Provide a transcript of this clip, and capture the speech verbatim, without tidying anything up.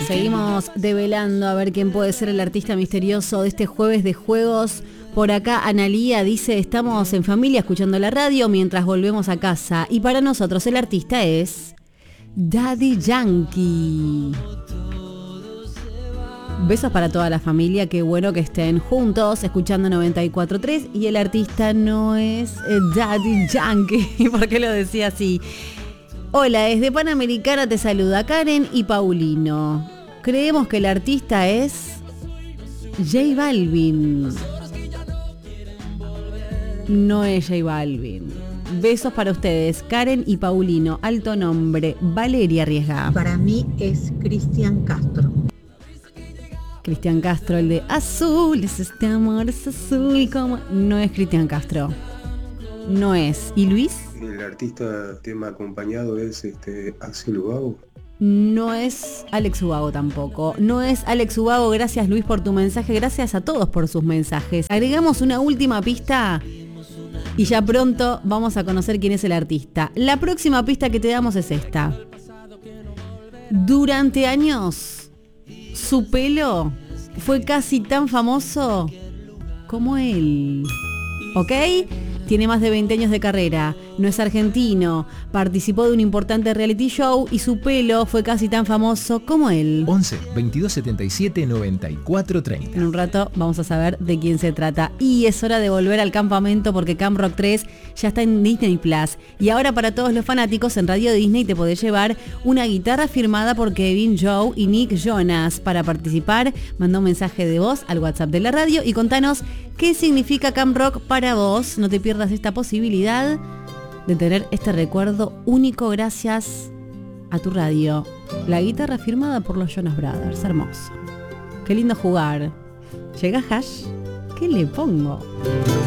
Seguimos develando a ver quién puede ser el artista misterioso de este jueves de juegos. Por acá Analía dice, estamos en familia escuchando la radio mientras volvemos a casa. Y para nosotros el artista es Daddy Yankee. Besos para toda la familia, qué bueno que estén juntos escuchando noventa y cuatro punto tres. Y el artista no es Daddy Yankee. ¿Por qué lo decía así? Hola, desde Panamericana te saluda Karen y Paulino. Creemos que el artista es J Balvin. No es J Balvin. Besos para ustedes, Karen y Paulino. Alto nombre, Valeria Riesga. Para mí es Cristian Castro. Cristian Castro, el de Azul, es este amor, es azul como... No es Cristian Castro. No es. ¿Y Luis? El artista tema acompañado es este Axel Ubago. No es Alex Ubago tampoco. No es Alex Ubago. Gracias, Luis, por tu mensaje. Gracias a todos por sus mensajes. Agregamos una última pista y ya pronto vamos a conocer quién es el artista. La próxima pista que te damos es esta. Durante años, su pelo fue casi tan famoso como él. ¿Ok? Tiene más de veinte años de carrera, no es argentino, participó de un importante reality show y su pelo fue casi tan famoso como él. once, veintidós setenta y siete, noventa y cuatro treinta. En un rato vamos a saber de quién se trata. Y es hora de volver al campamento porque Camp Rock tres ya está en Disney Plus. Y ahora para todos los fanáticos en Radio Disney te podés llevar una guitarra firmada por Kevin, Joe y Nick Jonas. Para participar, manda un mensaje de voz al WhatsApp de la radio y contanos qué significa Camp Rock para vos. No te pierdas esta posibilidad de tener este recuerdo único gracias a tu radio. La guitarra firmada por los Jonas Brothers. Hermoso. Qué lindo jugar. Llega Hash. ¿Qué le pongo?